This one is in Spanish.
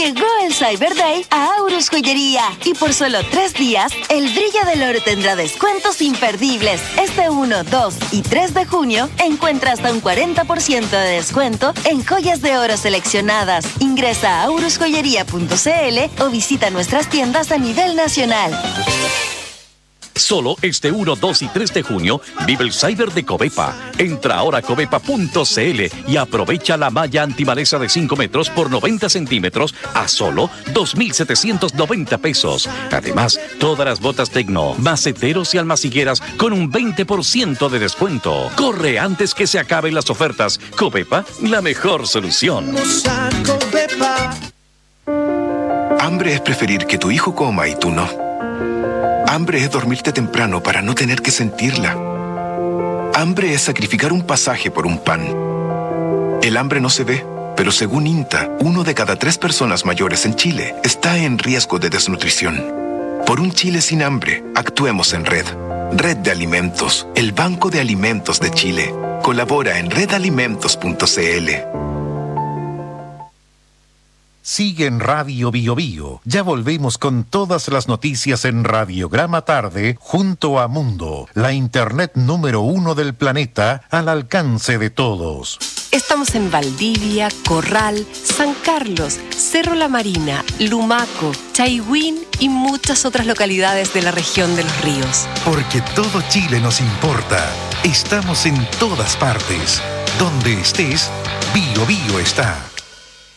Llegó el Cyber Day a Aurus Joyería y por solo 3 días, el brillo del oro tendrá descuentos imperdibles. Este 1, 2 y 3 de junio encuentra hasta un 40% de descuento en joyas de oro seleccionadas. Ingresa a aurusjoyería.cl o visita nuestras tiendas a nivel nacional. Solo este 1, 2 y 3 de junio vive el Cyber de Covepa. Entra ahora a covepa.cl y aprovecha la malla antimaleza de 5 metros por 90 centímetros a solo 2,790 pesos. Además, todas las botas Tecno, maceteros y almacigueras con un 20% de descuento. Corre antes que se acaben las ofertas. Covepa, la mejor solución. Hambre es preferir que tu hijo coma y tú no. Hambre es dormirte temprano para no tener que sentirla. Hambre es sacrificar un pasaje por un pan. El hambre no se ve, pero según INTA, 1 de cada 3 personas mayores en Chile está en riesgo de desnutrición. Por un Chile sin hambre, actuemos en red. Red de Alimentos, el Banco de Alimentos de Chile. Colabora en redalimentos.cl. Sigue en Radio Bio Bio. Ya volvemos con todas las noticias en Radiograma Tarde junto a Mundo, la internet número 1 del planeta al alcance de todos. Estamos en Valdivia, Corral, San Carlos, Cerro La Marina, Lumaco, Chaihuín y muchas otras localidades de la región de los ríos. Porque todo Chile nos importa. Estamos en todas partes. Donde estés, Bio Bio está.